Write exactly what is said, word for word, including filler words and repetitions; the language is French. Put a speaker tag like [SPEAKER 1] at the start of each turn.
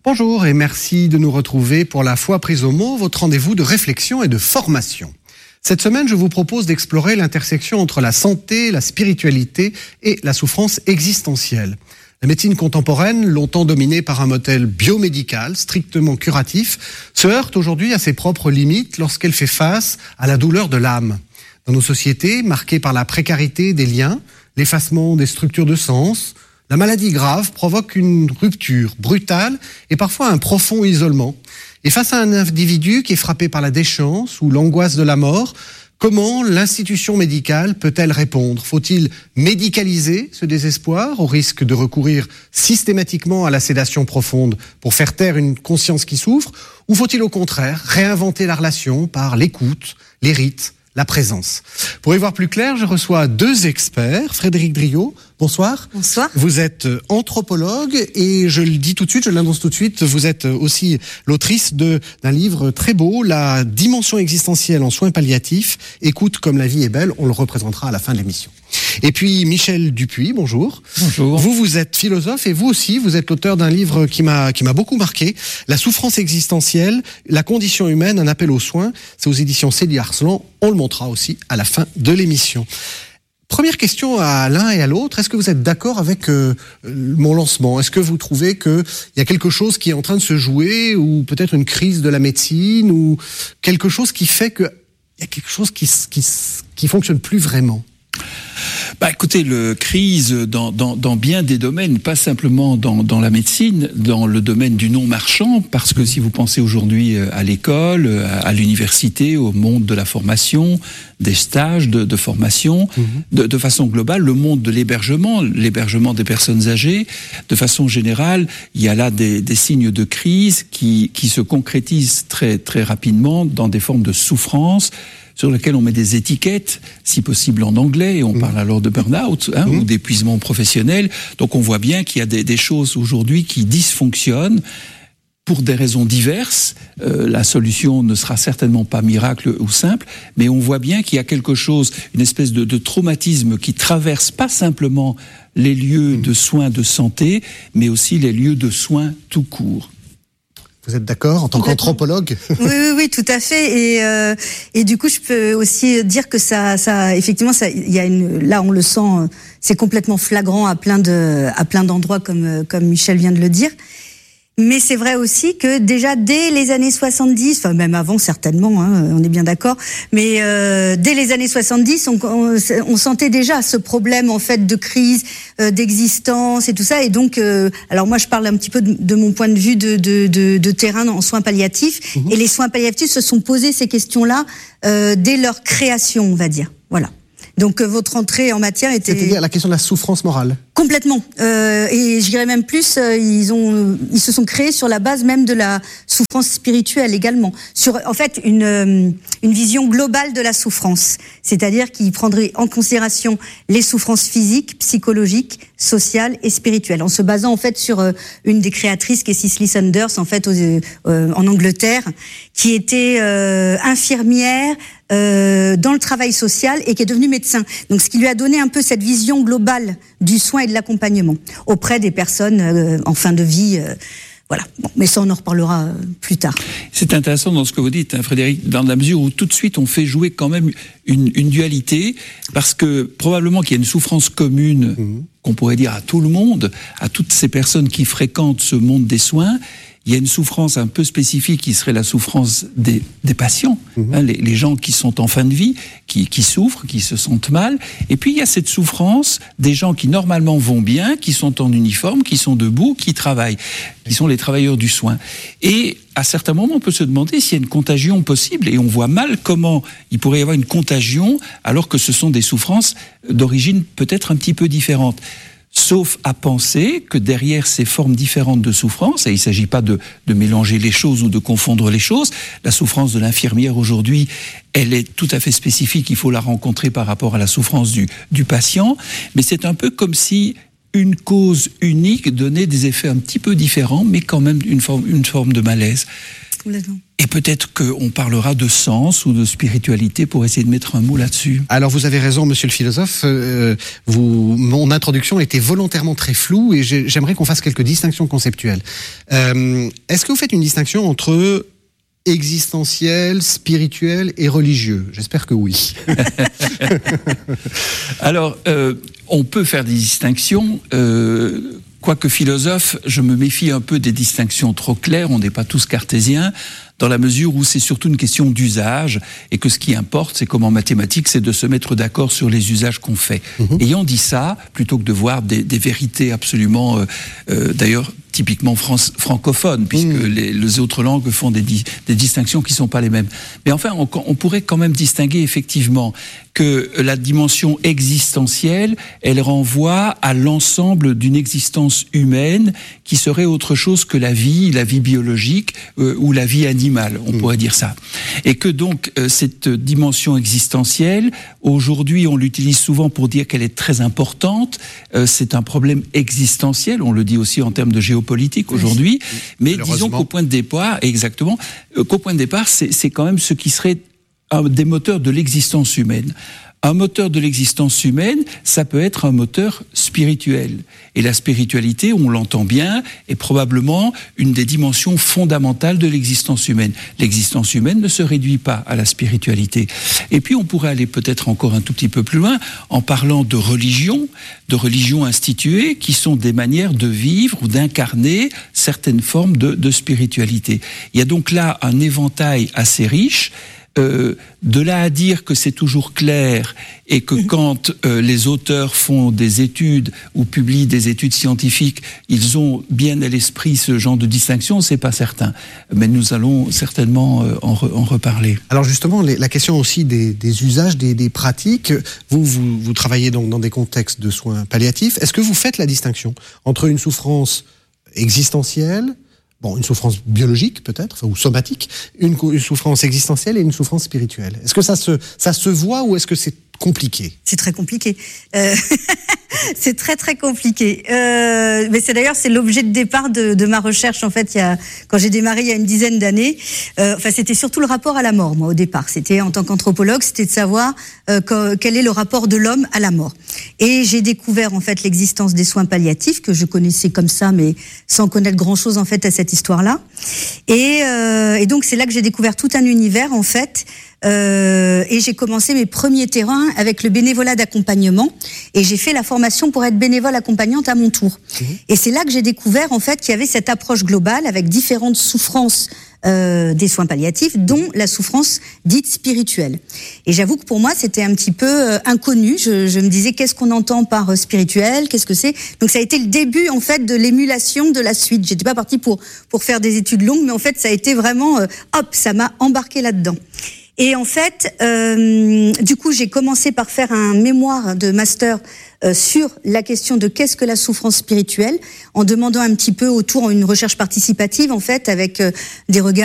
[SPEAKER 1] Bonjour et merci de nous retrouver pour La Foi prise au mot, votre rendez-vous de réflexion et de formation. Cette semaine, je vous propose d'explorer l'intersection entre la santé, la spiritualité et la souffrance existentielle. La médecine contemporaine, longtemps dominée par un modèle biomédical, strictement curatif, se heurte aujourd'hui à ses propres limites lorsqu'elle fait face à la douleur de l'âme. Dans nos sociétés, marquées par la précarité des liens, l'effacement des structures de sens, la maladie grave provoque une rupture brutale et parfois un profond isolement. Et face à un individu qui est frappé par la déchéance ou l'angoisse de la mort, comment l'institution médicale peut-elle répondre ? Faut-il médicaliser ce désespoir au risque de recourir systématiquement à la sédation profonde pour faire taire une conscience qui souffre ? Ou faut-il au contraire réinventer la relation par l'écoute, les rites, la présence ? Pour y voir plus clair, je reçois deux experts. Frédéric Driot, bonsoir.
[SPEAKER 2] Bonsoir.
[SPEAKER 1] Vous êtes anthropologue et je le dis tout de suite, je l'annonce tout de suite, vous êtes aussi l'autrice de, d'un livre très beau, La dimension existentielle en soins palliatifs. Écoute comme la vie est belle, on le représentera à la fin de l'émission. Et puis Michel Dupuis, bonjour.
[SPEAKER 3] Bonjour.
[SPEAKER 1] Vous, vous êtes philosophe et vous aussi, vous êtes l'auteur d'un livre qui m'a, qui m'a beaucoup marqué, La souffrance existentielle, la condition humaine, un appel aux soins. C'est aux éditions Célie Arslan. On le montrera aussi à la fin de l'émission. Première question à l'un et à l'autre. Est-ce que vous êtes d'accord avec euh, mon lancement ? Est-ce que vous trouvez qu'il y a quelque chose qui est en train de se jouer, ou peut-être une crise de la médecine, ou quelque chose qui fait qu'il y a quelque chose qui qui qui fonctionne plus vraiment ?
[SPEAKER 3] Bah, écoutez, le crise dans, dans, dans bien des domaines, pas simplement dans, dans la médecine, dans le domaine du non marchand, parce que si vous pensez aujourd'hui à l'école, à, à l'université, au monde de la formation, des stages de, de formation, mmh. de, de façon globale, le monde de l'hébergement, l'hébergement des personnes âgées, de façon générale, il y a là des, des signes de crise qui, qui se concrétisent très, très rapidement dans des formes de souffrance, sur lesquels on met des étiquettes, si possible en anglais, et on mmh. parle alors de burn-out hein, mmh. ou d'épuisement professionnel. Donc on voit bien qu'il y a des, des choses aujourd'hui qui dysfonctionnent pour des raisons diverses. Euh, la solution ne sera certainement pas miracle ou simple, mais on voit bien qu'il y a quelque chose, une espèce de, de traumatisme qui traverse pas simplement les lieux mmh. de soins de santé, mais aussi les lieux de soins tout court.
[SPEAKER 1] Vous êtes d'accord en tant qu'anthropologue ?
[SPEAKER 2] Oui, oui, oui, tout à fait. Et euh, et du coup, je peux aussi dire que ça, ça, effectivement, ça, il y a une, là, on le sent, c'est complètement flagrant à plein de, à plein d'endroits, comme comme Michel vient de le dire. Mais c'est vrai aussi que déjà dès les années soixante-dix, enfin même avant certainement, hein, on est bien d'accord, mais euh, dès les années soixante-dix, on, on, on sentait déjà ce problème en fait de crise, euh, d'existence et tout ça. Et donc, euh, alors moi je parle un petit peu de, de mon point de vue de, de, de, de terrain en soins palliatifs. Mmh. Et les soins palliatifs se sont posés ces questions-là euh, dès leur création, on va dire. Voilà. Donc euh, votre entrée en matière était...
[SPEAKER 1] C'est-à-dire la question de la souffrance morale.
[SPEAKER 2] Complètement. Euh, et je dirais même plus, euh, ils ont, ils se sont créés sur la base même de la souffrance spirituelle également. Sur, en fait, une, euh, une vision globale de la souffrance. C'est-à-dire qu'ils prendraient en considération les souffrances physiques, psychologiques, sociales et spirituelles. En se basant, en fait, sur euh, une des créatrices qui est Cicely Saunders, en fait, aux, euh, en Angleterre, qui était euh, infirmière, Euh, dans le travail social et qui est devenu médecin. Donc, ce qui lui a donné un peu cette vision globale du soin et de l'accompagnement auprès des personnes euh, en fin de vie. Euh, voilà. Bon, mais ça, on en reparlera euh, plus tard.
[SPEAKER 3] C'est intéressant dans ce que vous dites, hein, Frédéric, dans la mesure où tout de suite on fait jouer quand même une, une dualité, parce que probablement qu'il y a une souffrance commune mmh. qu'on pourrait dire à tout le monde, à toutes ces personnes qui fréquentent ce monde des soins. Il y a une souffrance un peu spécifique qui serait la souffrance des, des patients, mmh. hein, les, les gens qui sont en fin de vie, qui, qui souffrent, qui se sentent mal. Et puis il y a cette souffrance des gens qui normalement vont bien, qui sont en uniforme, qui sont debout, qui travaillent, qui sont les travailleurs du soin. Et à certains moments, on peut se demander s'il y a une contagion possible, et on voit mal comment il pourrait y avoir une contagion alors que ce sont des souffrances d'origine peut-être un petit peu différente. Sauf à penser que derrière ces formes différentes de souffrance, et il ne s'agit pas de, de mélanger les choses ou de confondre les choses, la souffrance de l'infirmière aujourd'hui, elle est tout à fait spécifique, il faut la rencontrer par rapport à la souffrance du, du patient, mais c'est un peu comme si une cause unique donnait des effets un petit peu différents, mais quand même une forme, une forme de malaise.
[SPEAKER 2] Complètement.
[SPEAKER 3] Et peut-être qu'on parlera de sens ou de spiritualité pour essayer de mettre un mot là-dessus.
[SPEAKER 1] Alors vous avez raison, monsieur le philosophe. Euh, vous, mon introduction était volontairement très floue et j'aimerais qu'on fasse quelques distinctions conceptuelles. Euh, est-ce que vous faites une distinction entre existentiel, spirituel et religieux? J'espère que oui.
[SPEAKER 3] Alors, euh, on peut faire des distinctions. Euh, Quoique philosophe, je me méfie un peu des distinctions trop claires. On n'est pas tous cartésiens, dans la mesure où c'est surtout une question d'usage, et que ce qui importe, c'est comme en mathématiques, c'est de se mettre d'accord sur les usages qu'on fait. Mmh. Ayant dit ça, plutôt que de voir des, des vérités absolument, euh, euh, d'ailleurs, typiquement France, francophone, puisque mmh. les, les autres langues font des, di, des distinctions qui ne sont pas les mêmes. Mais enfin, on, on pourrait quand même distinguer effectivement que la dimension existentielle, elle renvoie à l'ensemble d'une existence humaine qui serait autre chose que la vie, la vie biologique euh, ou la vie animale, on mmh. pourrait dire ça. Et que donc, euh, cette dimension existentielle, aujourd'hui, on l'utilise souvent pour dire qu'elle est très importante. Euh, c'est un problème existentiel, on le dit aussi en termes de géopolitique politique aujourd'hui, mais disons qu'au point de départ, exactement, euh, qu'au point de départ, c'est, c'est quand même ce qui serait un des moteurs de l'existence humaine. Un moteur de l'existence humaine, ça peut être un moteur spirituel. Et la spiritualité, on l'entend bien, est probablement une des dimensions fondamentales de l'existence humaine. L'existence humaine ne se réduit pas à la spiritualité. Et puis on pourrait aller peut-être encore un tout petit peu plus loin en parlant de religion, de religions instituées qui sont des manières de vivre ou d'incarner certaines formes de, de spiritualité. Il y a donc là un éventail assez riche. Euh, de là à dire que c'est toujours clair et que quand euh, les auteurs font des études ou publient des études scientifiques, ils ont bien à l'esprit ce genre de distinction, c'est pas certain. Mais nous allons certainement euh, en, re, en reparler.
[SPEAKER 1] Alors justement, les, la question aussi des, des usages, des, des pratiques, vous, vous, vous travaillez donc dans des contextes de soins palliatifs. Est-ce que vous faites la distinction entre une souffrance existentielle, bon, une souffrance biologique peut-être, enfin, ou somatique, une, une souffrance existentielle et une souffrance spirituelle? Est-ce que ça se, ça se voit ou est-ce que c'est compliqué?
[SPEAKER 2] C'est très compliqué. Euh, c'est très très compliqué. Euh, mais c'est d'ailleurs c'est l'objet de départ de, de ma recherche en fait. Il y a, quand j'ai démarré il y a une dizaine d'années, euh, enfin c'était surtout le rapport à la mort. Moi au départ, c'était en tant qu'anthropologue, c'était de savoir euh, que, quel est le rapport de l'homme à la mort. Et j'ai découvert en fait l'existence des soins palliatifs que je connaissais comme ça, mais sans connaître grand chose en fait à cette histoire-là. Et, euh, et donc c'est là que j'ai découvert tout un univers en fait. Euh, et j'ai commencé mes premiers terrains avec le bénévolat d'accompagnement et j'ai fait la formation pour être bénévole accompagnante à mon tour. Mmh. Et c'est là que j'ai découvert en fait qu'il y avait cette approche globale avec différentes souffrances euh, des soins palliatifs, dont la souffrance dite spirituelle. Et j'avoue que pour moi c'était un petit peu euh, inconnu. Je, je me disais qu'est-ce qu'on entend par euh, spirituel, qu'est-ce que c'est. Donc ça a été le début en fait de l'émulation de la suite. J'étais pas partie pour pour faire des études longues, mais en fait ça a été vraiment euh, hop, ça m'a embarqué là-dedans. Et en fait, euh, du coup, j'ai commencé par faire un mémoire de master euh, sur la question de qu'est-ce que la souffrance spirituelle, en demandant un petit peu autour, une recherche participative, en fait, avec euh, des regards